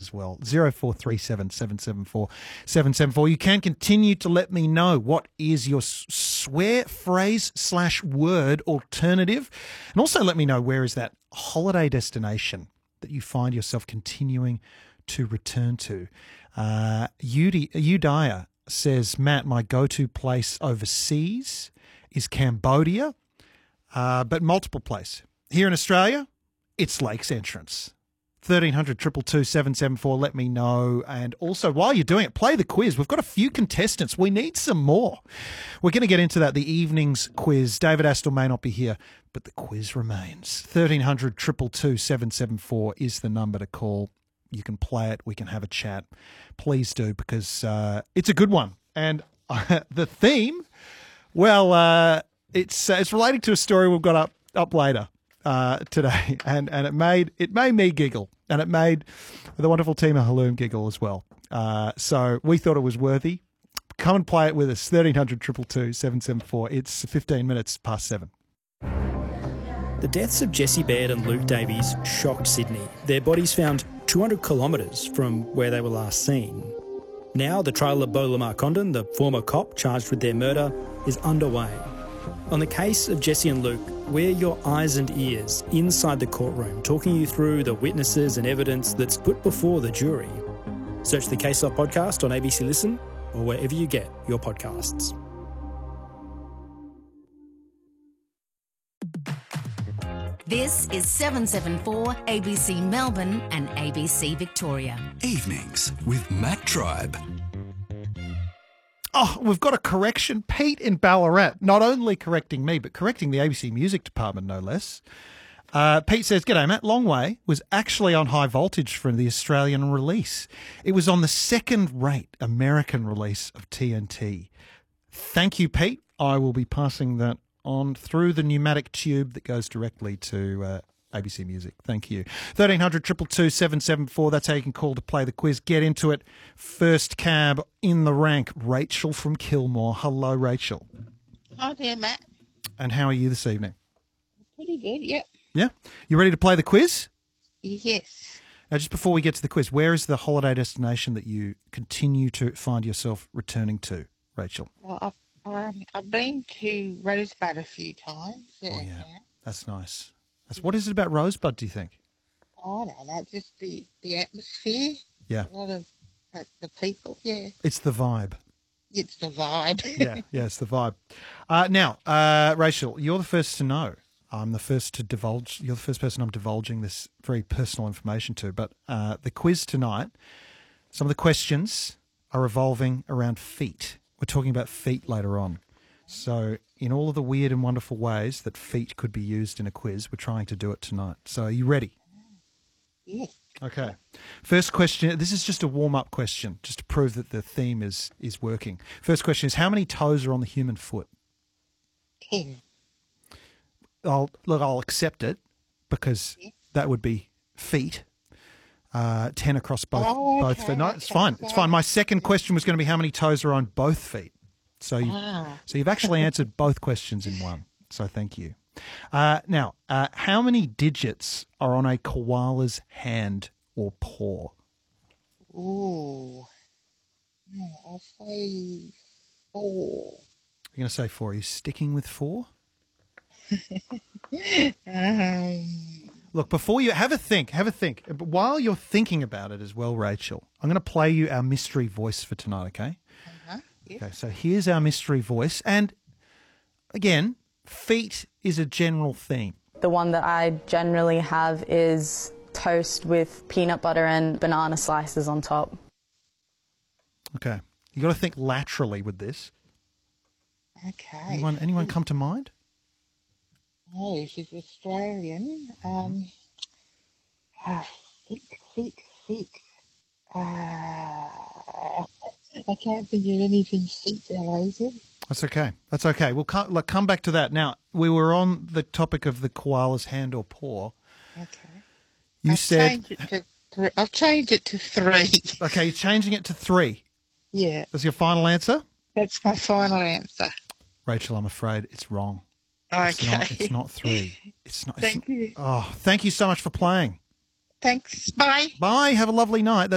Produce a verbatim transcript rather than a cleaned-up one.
as well. zero four three seven, seven seven four, seven seven four. You can continue to let me know what is your swear phrase slash word alternative. And also let me know where is that holiday destination that you find yourself continuing to return to. Uh, Udi- Udaya says, Matt, my go-to place overseas is Cambodia, uh, but multiple place. Here in Australia, it's Lakes Entrance. thirteen hundred, two two two, seven seven four, let me know. And also, while you're doing it, play the quiz. We've got a few contestants. We need some more. We're going to get into that, the evening's quiz. David Astle may not be here, but the quiz remains. thirteen hundred, two two two, seven seven four is the number to call. You can play it. We can have a chat. Please do, because uh, it's a good one. And uh, the theme, well, uh, it's uh, it's relating to a story we've got up up later uh, today, and and it made it made me giggle, and it made the wonderful team at Halloum giggle as well. Uh, so we thought it was worthy. Come and play it with us. thirteen hundred, two two two, seven seven four. It's fifteen minutes past seven. The deaths of Jesse Baird and Luke Davies shocked Sydney. Their bodies found two hundred kilometres from where they were last seen. Now the trial of Beau Lamar Condon, the former cop charged with their murder, is underway. On the case of Jesse and Luke, we're your eyes and ears inside the courtroom, talking you through the witnesses and evidence that's put before the jury. Search the Case Law podcast on A B C Listen or wherever you get your podcasts. This is seven seven four A B C Melbourne and A B C Victoria. Evenings with Matt Tribe. Oh, we've got a correction. Pete in Ballarat, not only correcting me, but correcting the A B C Music Department, no less. Uh, Pete says, G'day, Matt. Long Way was actually on High Voltage for the Australian release. It was on the second-rate American release of T N T. Thank you, Pete. I will be passing that on through the pneumatic tube that goes directly to uh, A B C Music. Thank you. thirteen hundred, two two two, seven seven four. That's how you can call to play the quiz. Get into it. First cab in the rank, Rachel from Kilmore. Hello, Rachel. Hi there, Matt. And how are you this evening? Pretty good, yep. Yeah? You ready to play the quiz? Yes. Now, just before we get to the quiz, where is the holiday destination that you continue to find yourself returning to, Rachel? Well, I've, um, I've been to Rosebud a few times. Oh, yeah. That's nice. That's, what is it about Rosebud, do you think? I don't know, just the, the atmosphere. Yeah. A lot of uh, the people, yeah. It's the vibe. It's the vibe. yeah, yeah, it's the vibe. Uh, now, uh, Rachel, you're the first to know. I'm the first to divulge. You're the first person I'm divulging this very personal information to. But uh, the quiz tonight, some of the questions are revolving around feet. We're talking about feet later on. So in all of the weird and wonderful ways that feet could be used in a quiz, we're trying to do it tonight. So are you ready? Yes. Okay. First question. This is just a warm-up question, just to prove that the theme is is working. First question is, how many toes are on the human foot? Ten. I'll look. I'll accept it because that would be feet. Uh, ten across both Oh, both okay, feet. No, it's okay, fine. It's okay. fine. My second question was going to be how many toes are on both feet. So you, Ah. so you've actually answered both questions in one. So thank you. Uh, now, uh, how many digits are on a koala's hand or paw? Ooh. Hmm, I'll say four. You're going to say four. Are you sticking with four? Um, Look, before you have a think, have a think. But while you're thinking about it as well, Rachel, I'm going to play you our mystery voice for tonight, okay? uh-huh, yes. Okay, so here's our mystery voice. And again, feet is a general theme. The one that I generally have is toast with peanut butter and banana slices on top. Okay. You got to think laterally with this. Okay. Anyone anyone come to mind? Oh, she's Australian. Um, ah, thick, thick, thick. Uh, I can't think of anything thick related. That's okay. That's okay. We'll come, look, come back to that. Now, we were on the topic of the koala's hand or paw. Okay. You I've said... Changed it to th- I've changed it to three. Okay, you're changing it to three. Yeah, That's your final answer? that's my final answer. Rachel, I'm afraid it's wrong. Okay. It's not, it's not three. It's not. Thank it's, you. Oh, thank you so much for playing. Thanks. Bye. Bye. Have a lovely night. That's